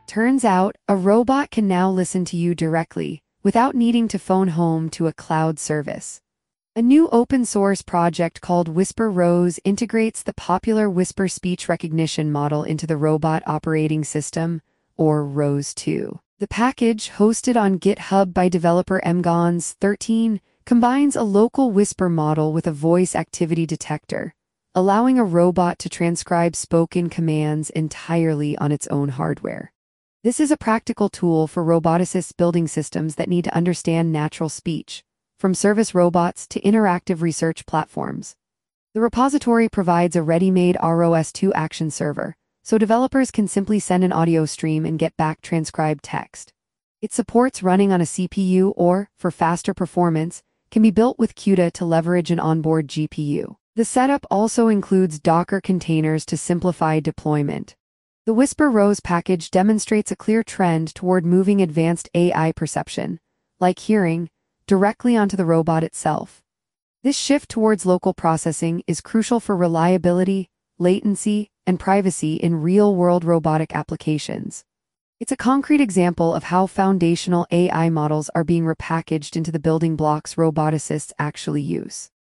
Turns out, a robot can now listen to you directly, without needing to phone home to a cloud service. A new open-source project called Whisper Rose integrates the popular Whisper speech recognition model into the robot operating system, or Rose 2. The package, hosted on GitHub by developer mgons13, combines a local Whisper model with a voice activity detector, allowing a robot to transcribe spoken commands entirely on its own hardware. This is a practical tool for roboticists building systems that need to understand natural speech, from service robots to interactive research platforms. The repository provides a ready-made ROS2 action server, so developers can simply send an audio stream and get back transcribed text. It supports running on a CPU or, for faster performance, can be built with CUDA to leverage an onboard GPU. The setup also includes Docker containers to simplify deployment. The Whisper Rose package demonstrates a clear trend toward moving advanced AI perception, like hearing, directly onto the robot itself. This shift towards local processing is crucial for reliability, latency, and privacy in real-world robotic applications. It's a concrete example of how foundational AI models are being repackaged into the building blocks roboticists actually use.